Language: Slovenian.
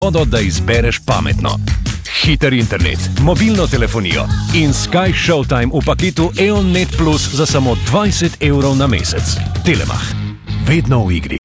da izbereš pametno. Hiter internet, mobilno telefonijo in Sky Showtime v paketu EON Net Plus za samo 20 € na mesec. Telemach. Vedno v igri.